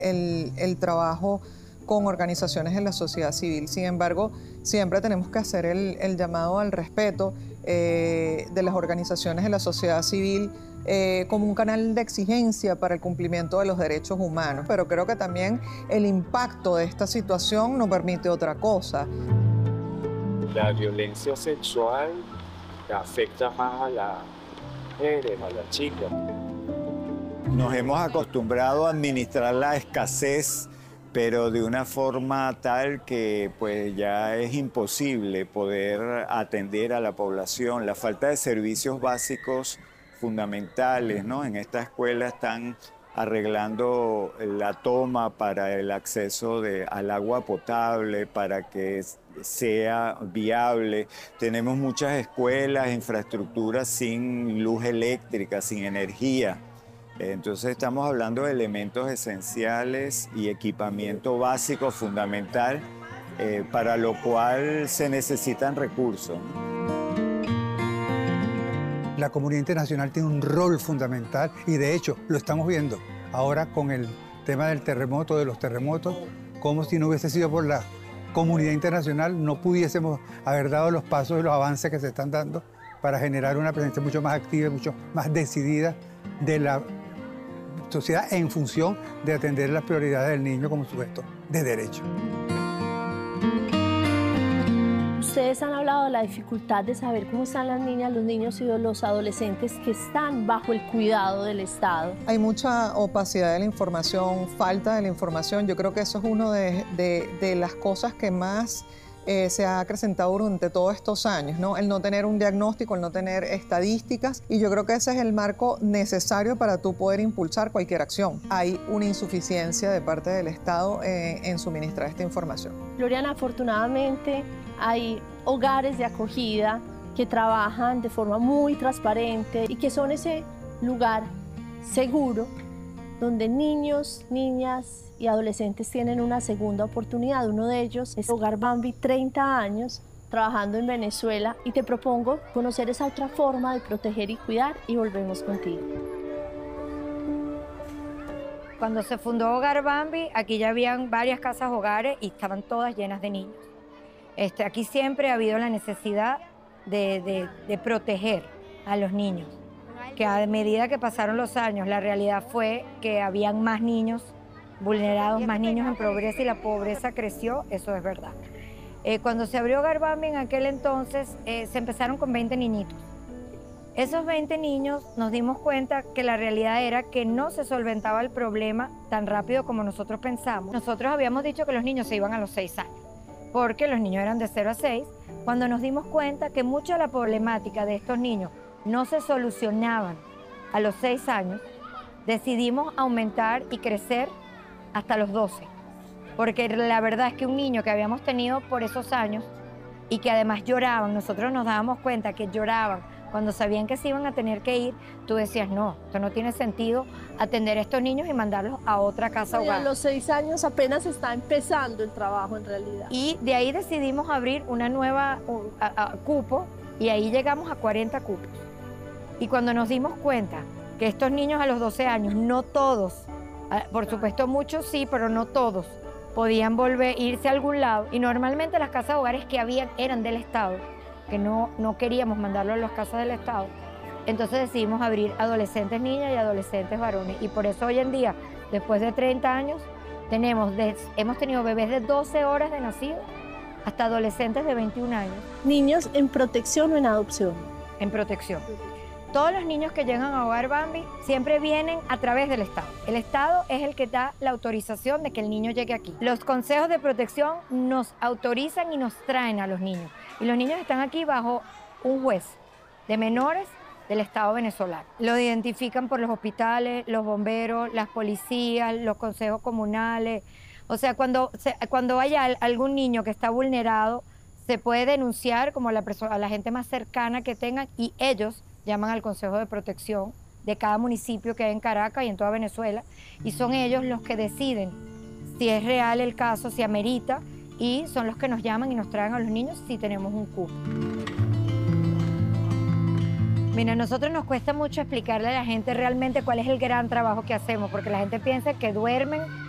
el trabajo con organizaciones de la sociedad civil. Sin embargo, siempre tenemos que hacer el llamado al respeto de las organizaciones de la sociedad civil como un canal de exigencia para el cumplimiento de los derechos humanos. Pero creo que también el impacto de esta situación no permite otra cosa. La violencia sexual afecta más a las mujeres, a las chicas. Nos hemos acostumbrado a administrar la escasez, pero de una forma tal que pues ya es imposible poder atender a la población. La falta de servicios básicos fundamentales, ¿no? En esta escuela están arreglando la toma para el acceso al agua potable, para que sea viable. Tenemos muchas escuelas, infraestructuras sin luz eléctrica, sin energía. Entonces estamos hablando de elementos esenciales y equipamiento básico fundamental, para lo cual se necesitan recursos. La comunidad internacional tiene un rol fundamental y de hecho lo estamos viendo ahora con el tema del terremoto, de los terremotos, como si no hubiese sido por la comunidad internacional no pudiésemos haber dado los pasos y los avances que se están dando para generar una presencia mucho más activa y mucho más decidida de la sociedad en función de atender las prioridades del niño como sujeto de derecho. Ustedes han hablado de la dificultad de saber cómo están las niñas, los niños y los adolescentes que están bajo el cuidado del Estado. Hay mucha opacidad de la información, falta de la información. Yo creo que eso es una de las cosas que más se ha acrecentado durante todos estos años, ¿no? El no tener un diagnóstico, el no tener estadísticas, y yo creo que ese es el marco necesario para tú poder impulsar cualquier acción. Hay una insuficiencia de parte del Estado en suministrar esta información. Gloriana, afortunadamente hay hogares de acogida que trabajan de forma muy transparente y que son ese lugar seguro donde niños, niñas y adolescentes tienen una segunda oportunidad. Uno de ellos es Hogar Bambi, 30 años, trabajando en Venezuela, y te propongo conocer esa otra forma de proteger y cuidar, y volvemos contigo. Cuando se fundó Hogar Bambi, aquí ya habían varias casas hogares y estaban todas llenas de niños. Aquí siempre ha habido la necesidad de proteger a los niños, que a medida que pasaron los años, la realidad fue que habían más niños vulnerados, más niños en pobreza, y la pobreza creció, eso es verdad. Cuando se abrió Hogar Bambi en aquel entonces, se empezaron con 20 niñitos. Esos 20 niños nos dimos cuenta que la realidad era que no se solventaba el problema tan rápido como nosotros pensamos. Nosotros habíamos dicho que los niños se iban a los 6 años, porque los niños eran de 0 a 6. Cuando nos dimos cuenta que mucha de la problemática de estos niños no se solucionaban a los 6 años, decidimos aumentar y crecer hasta los 12. Porque la verdad es que un niño que habíamos tenido por esos años y que además lloraban, nosotros nos dábamos cuenta que lloraban cuando sabían que se iban a tener que ir, tú decías, no, esto no tiene sentido atender a estos niños y mandarlos a otra casa hogar. A los 6 años apenas está empezando el trabajo en realidad. Y de ahí decidimos abrir una nueva cupo, y ahí llegamos a 40 cupos. Y cuando nos dimos cuenta que estos niños a los 12 años, no todos, por supuesto muchos sí, pero no todos, podían irse a algún lado, y normalmente las casas hogares que habían eran del Estado, que no queríamos mandarlos a las casas del Estado, entonces decidimos abrir adolescentes niñas y adolescentes varones, y por eso hoy en día, después de 30 años, hemos tenido bebés de 12 horas de nacido hasta adolescentes de 21 años. ¿Niños en protección o en adopción? En protección. Todos los niños que llegan a Hogar Bambi siempre vienen a través del Estado. El Estado es el que da la autorización de que el niño llegue aquí. Los consejos de protección nos autorizan y nos traen a los niños. Y los niños están aquí bajo un juez de menores del Estado venezolano. Lo identifican por los hospitales, los bomberos, las policías, los consejos comunales. O sea, cuando haya algún niño que está vulnerado, se puede denunciar como a la gente más cercana que tengan, y ellos llaman al Consejo de Protección de cada municipio que hay en Caracas y en toda Venezuela, y son ellos los que deciden si es real el caso, si amerita, y son los que nos llaman y nos traen a los niños si tenemos un cupo. Mira, a nosotros nos cuesta mucho explicarle a la gente realmente cuál es el gran trabajo que hacemos, porque la gente piensa que duermen